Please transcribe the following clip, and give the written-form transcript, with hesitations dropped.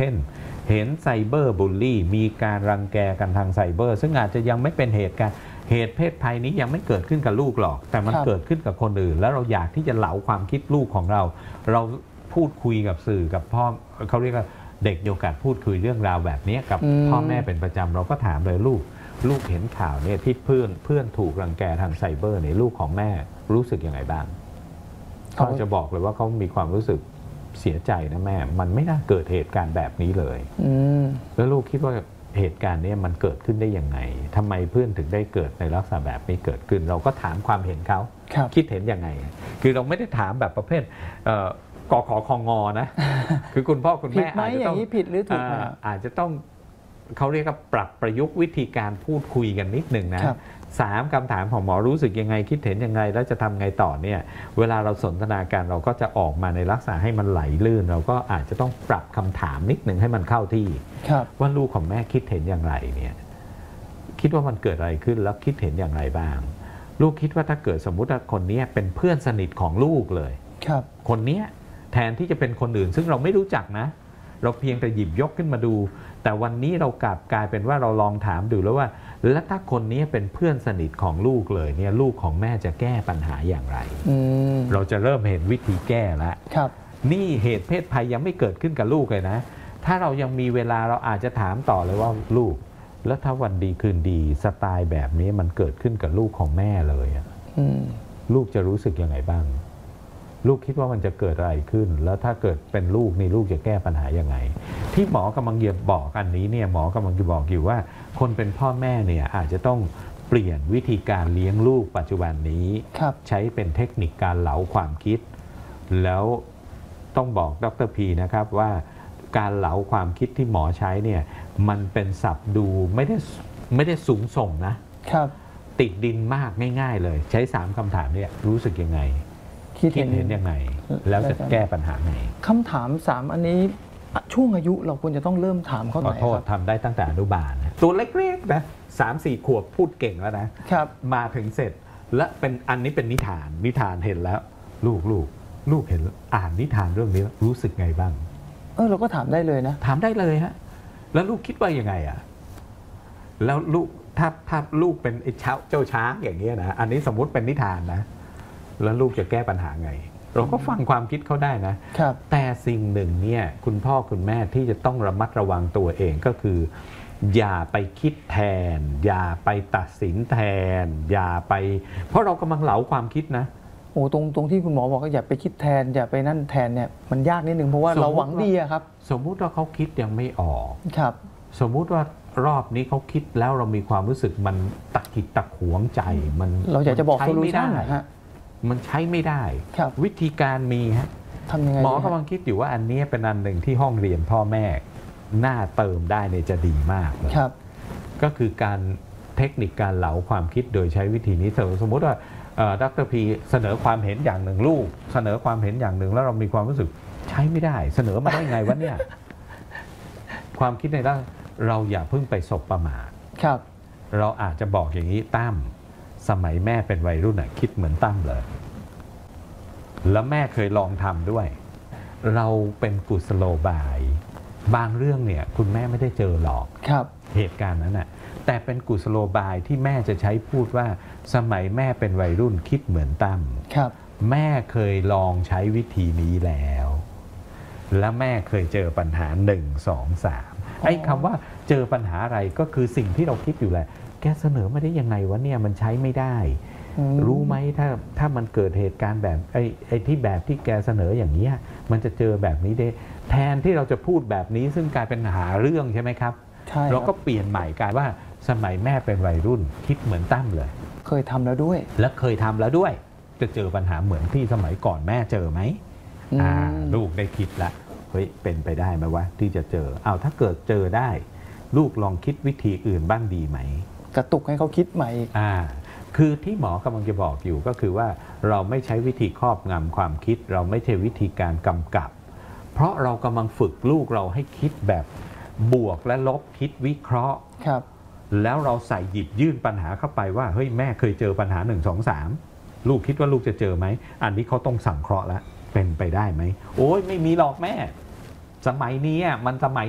ช่นเห็นไซเบอร์บูลลี่มีการรังแกกันทางไซเบอร์ซึ่งอาจจะยังไม่เป็นเหตุเพศภัยนี้ยังไม่เกิดขึ้นกับลูกหรอกแต่มันเกิดขึ้นกับคนอื่นแล้วเราอยากที่จะเหลาความคิดลูกของเราพูดคุยกับสื่อกับพ่อเขาเรียกว่าเด็กโอกาสพูดคุยเรื่องราวแบบนี้กับพ่อแม่เป็นประจำเราก็ถามเลยลูกเห็นข่าวเนี่ยที่เพื่อนถูกรังแกทางไซเบอร์เนี่ยลูกของแม่รู้สึกยังไงบ้างเขาจะบอกเลยว่าเขามีความรู้สึกเสียใจนะแม่มันไม่น่าเกิดเหตุการณ์แบบนี้เลยแล้วลูกคิดว่าเหตุการณ์นี้มันเกิดขึ้นได้ยังไงทำไมเพื่อนถึงได้เกิดในลักษณะแบบนี้เกิดขึ้นเราก็ถามความเห็นเขาคิดเห็นยังไงคือเราไม่ได้ถามแบบประเภทกขคงนะคือคุณพ่อคุณแม่อาจจะต้องผิดหรือถูกอาจจะต้องเขาเรียกว่าปรับประยุกต์วิธีการพูดคุยกันนิดหนึ่งนะ3 คำถามของหมอรู้สึกยังไงคิดเห็นยังไงแล้วจะทำไงต่อเนี่ยเวลาเราสนทนาการเราก็จะออกมาในลักษณะให้มันไหลลื่นเราก็อาจจะต้องปรับคำถามนิดหนึ่งให้มันเข้าที่ว่าลูกของแม่คิดเห็นอย่างไรเนี่ยคิดว่ามันเกิดอะไรขึ้นแล้วคิดเห็นอย่างไรบ้างลูกคิดว่าถ้าเกิดสมมุติว่าคนนี้เป็นเพื่อนสนิทของลูกเลยคนนี้แทนที่จะเป็นคนอื่นซึ่งเราไม่รู้จักนะเราเพียงแต่หยิบยกขึ้นมาดูแต่วันนี้เรากลายเป็นว่าเราลองถามดูแล้วว่าแล้วถ้าคนนี้เป็นเพื่อนสนิทของลูกเลยเนี่ยลูกของแม่จะแก้ปัญหาอย่างไรเราจะเริ่มเห็นวิธีแก้แล้วนี่เหตุเพศภัยยังไม่เกิดขึ้นกับลูกเลยนะถ้าเรายังมีเวลาเราอาจจะถามต่อเลยว่าลูกแล้วถ้าวันดีคืนดีสไตล์แบบนี้มันเกิดขึ้นกับลูกของแม่เลยลูกจะรู้สึกยังไงบ้างลูกคิดว่ามันจะเกิดอะไรขึ้นแล้วถ้าเกิดเป็นลูกนี่ลูกจะแก้ปัญหายังไงที่หมอกำลังจะบอกอันนี้เนี่ยหมอกำลังจะบอกอยู่ว่าคนเป็นพ่อแม่เนี่ยอาจจะต้องเปลี่ยนวิธีการเลี้ยงลูกปัจจุบันนี้ใช้เป็นเทคนิคการเหลาความคิดแล้วต้องบอกดร.พีนะครับว่าการเหลาความคิดที่หมอใช้เนี่ยมันเป็นศัพท์ดูไม่ได้สูงส่งนะติดดินมากง่ายๆเลยใช้3 คำถามเนี่ยรู้สึกยังไงคิดเห็นยังไงแล้วจะแก้ปัญหาไงคำถาม3อันนี้ช่วงอายุเราควรจะต้องเริ่มถามเขาหน่อยครับทำได้ตั้งแต่อนุบาลนะตัวเล็กๆนะ3-4 ขวบพูดเก่งแล้วนะครับมาถึงเสร็จและเป็นอันนี้เป็นนิทานเห็นแล้วลูกเห็นอ่านนิทานเรื่องนี้รู้สึกไงบ้างเราก็ถามได้เลยนะถามได้เลยฮะแล้วลูกคิดว่ายังไงอ่ะแล้วลูกถ้าลูกเป็นเจ้าช้างอย่างเงี้ยนะอันนี้สมมุติเป็นนิทานนะแล้วลูกจะแก้ปัญหาไงเราก็ฟังความคิดเขาได้นะแต่สิ่งหนึ่งเนี่ยคุณพ่อคุณแม่ที่จะต้องระมัดระวังตัวเองก็คืออย่าไปคิดแทนอย่าไปตัดสินแทนอย่าไปเพราะเรากำลังเหลาความคิดนะโอ้ตรงที่คุณหมอบอกว่าอย่าไปคิดแทนอย่าไปนั่นแทนเนี่ยมันยากนิดนึงเพราะว่าเราหวังดีครับสมมุติว่าเขาคิดยังไม่ออกสมมุติว่ารอบนี้เขาคิดแล้วเรามีความรู้สึกมันตะขิดตะขวงใจมันเราอยากจะบอกโซลูชันมันใช้ไม่ได้วิธีการมีฮะทำยังไงหมอกำลังคิดอยู่ว่าอันนี้เป็นอันหนึ่งที่ห้องเรียนพ่อแม่น่าเติมได้เนี่ยจะดีมากเลยก็คือการเทคนิคการเหลาความคิดโดยใช้วิธีนี้สมมติว่าดร.พีเสนอความเห็นอย่างหนึ่งลูกเสนอความเห็นอย่างหนึ่งแล้วเรามีความรู้สึกใช้ไม่ได้เสนอมาได้ไงวะเนี่ยความคิดในด้านเราอย่าเพิ่งไปสบประมาทเราอาจจะบอกอย่างนี้ตั้มสมัยแม่เป็นวัยรุ่นคิดเหมือนตั้มเลยแล้วแม่เคยลองทำด้วยเราเป็นกุศโลบายบางเรื่องเนี่ยคุณแม่ไม่ได้เจอหรอกเหตุการณ์นั้นน่ะแต่เป็นกุศโลบายที่แม่จะใช้พูดว่าสมัยแม่เป็นวัยรุ่นคิดเหมือนตั้มแม่เคยลองใช้วิธีนี้แล้วและแม่เคยเจอปัญหา1 2 3ไอ้คำว่าเจอปัญหาอะไรก็คือสิ่งที่เราคิดอยู่แหละแกเสนอมาได้ยังไงวะเนี่ยมันใช้ไม่ได้รู้ไหมถ้ามันเกิดเหตุการณ์แบบไอ้ที่แบบที่แกเสนออย่างนี้มันจะเจอแบบนี้ได้แทนที่เราจะพูดแบบนี้ซึ่งกลายเป็นหาเรื่องใช่ไหมครับเราก็เปลี่ยนใหม่กลายว่าสมัยแม่เป็นวัยรุ่นคิดเหมือนตั้มเลยเคยทำแล้วด้วยและเคยทำแล้วด้วยจะเจอปัญหาเหมือนที่สมัยก่อนแม่เจอไหมลูกได้คิดละเฮ้ยเป็นไปได้ไหมวะที่จะเจอถ้าเกิดเจอได้ลูกลองคิดวิธีอื่นบ้างดีไหมกระตุกให้เขาคิดใหม่คือที่หมอกำลังจะบอกอยู่ก็คือว่าเราไม่ใช้วิธีครอบงำความคิดเราไม่ใช่วิธีการกำกับเพราะเรากำลังฝึกลูกเราให้คิดแบบบวกและลบคิดวิเคราะห์แล้วเราใส่หยิบยื่นปัญหาเข้าไปว่าเฮ้ยแม่เคยเจอปัญหา1 2 3ลูกคิดว่าลูกจะเจอไหมอันนี้เขาต้องสังเคราะห์แล้วเป็นไปได้ไหมโอ้ยไม่มีหรอกแม่สมัยนี้มันสมัย